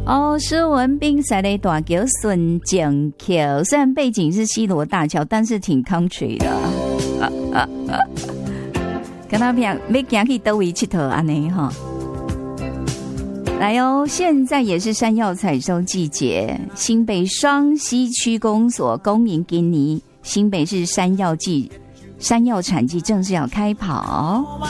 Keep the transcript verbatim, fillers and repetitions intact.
哦，诗文冰塞雷大桥顺景桥，虽然背景是西罗大桥，但是挺 country 的。啊啊啊！跟他讲，要行去倒位佚佗安尼哈。来哦，现在也是山药采收季节，新北双溪区公所公营今年新北市山药季山药产季正式要开跑。